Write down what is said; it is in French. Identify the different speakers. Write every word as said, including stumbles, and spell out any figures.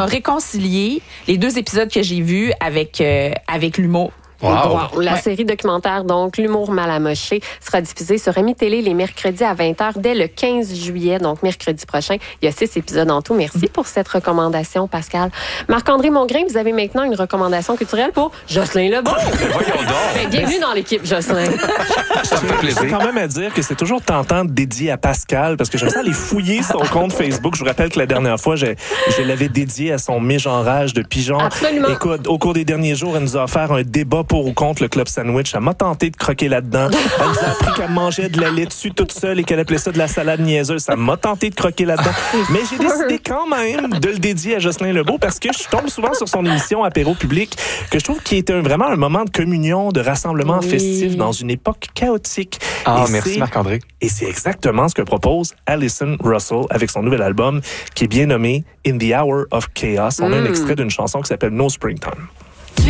Speaker 1: m'a réconcilié les deux épisodes que j'ai vus avec, euh, avec l'humour.
Speaker 2: Wow.
Speaker 3: Wow. La
Speaker 1: Ouais.
Speaker 3: série documentaire, donc, L'humour mal amoché, sera diffusée sur Rémi Télé les mercredis à vingt heures dès le quinze juillet, donc mercredi prochain. Il y a six épisodes en tout. Merci pour cette recommandation, Pascal. Marc-André Mongrain, vous avez maintenant une recommandation culturelle pour Jocelyn Lebon.
Speaker 2: Voyons donc.
Speaker 3: Ben, bienvenue dans l'équipe, Jocelyn.
Speaker 2: Ça me fait
Speaker 4: J'ai
Speaker 2: plaisir.
Speaker 4: quand même à dire que c'est toujours tentant de dédier à Pascal parce que j'aime ça aller fouiller son compte Facebook. Je vous rappelle que la dernière fois, je, je l'avais dédié à son mégenrage de pigeons.
Speaker 3: Absolument.
Speaker 4: Écoute, au cours des derniers jours, elle nous a offert un débat pour ou contre le Club Sandwich. Elle m'a tenté de croquer là-dedans. Elle nous a appris qu'elle mangeait de la laitue toute seule et qu'elle appelait ça de la salade niaiseuse. Ça m'a tenté de croquer là-dedans. Mais j'ai décidé quand même de le dédier à Jocelyn Lebeau parce que je tombe souvent sur son émission Apéro Public que je trouve qui était un- vraiment un moment de communion, de rassemblement
Speaker 3: Oui.
Speaker 4: festif dans une époque chaotique.
Speaker 2: Ah,
Speaker 4: Et
Speaker 2: merci
Speaker 4: c'est-
Speaker 2: Marc-André.
Speaker 4: Et c'est exactement ce que propose Alison Russell avec son nouvel album qui est bien nommé In the Hour of Chaos. On a un extrait d'une chanson qui s'appelle No Springtime.